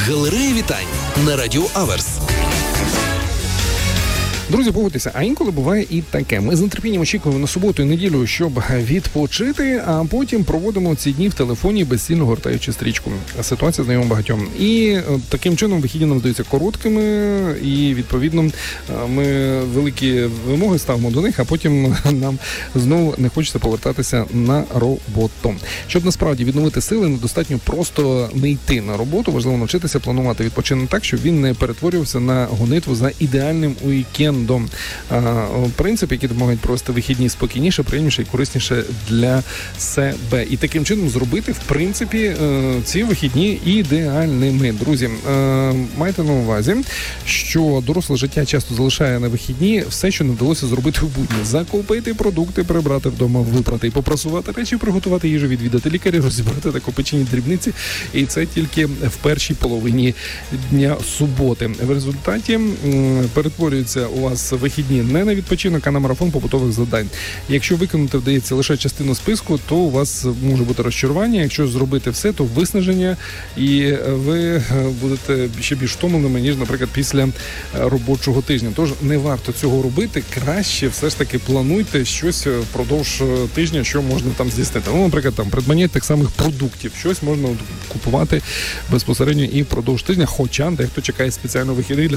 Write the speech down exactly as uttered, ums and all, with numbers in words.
Галерея вітань на Радіо Аверс. Друзі, погодьтеся, а інколи буває і таке. Ми з нетерпінням очікуємо на суботу і неділю, щоб відпочити, а потім проводимо ці дні в телефоні, безцільно гортаючи стрічку. Ситуація знайома багатьом. І таким чином вихідні нам здаються короткими, і, відповідно, ми великі вимоги ставимо до них, а потім нам знову не хочеться повертатися на роботу. Щоб насправді відновити сили, недостатньо просто не йти на роботу, важливо навчитися планувати відпочинок так, щоб він не перетворювався на гонитву за ідеальним уікендом. Принцип, які допомагають провести вихідні спокійніше, приємніше і корисніше для себе. І таким чином зробити, в принципі, ці вихідні ідеальними. Друзі, майте на увазі, що доросле життя часто залишає на вихідні все, що не вдалося зробити в будні. Закупити продукти, прибрати вдома, випрати і попрасувати речі, приготувати їжу, відвідати лікаря, розібрати накопичені дрібниці. І це тільки в першій половині дня суботи. В результаті перетворюється у вас вихідні не на відпочинок, а на марафон побутових завдань. Якщо виконати вдається лише частину списку, то у вас може бути розчарування. Якщо зробити все, то виснаження, і ви будете ще більш втомленими, ніж, наприклад, після робочого тижня. Тож не варто цього робити. Краще все ж таки плануйте щось впродовж тижня, що можна там здійснити. Ну, наприклад, там придбання тих самих продуктів. Щось можна купувати безпосередньо і впродовж тижня, хоча дехто чекає спеціально вихідних для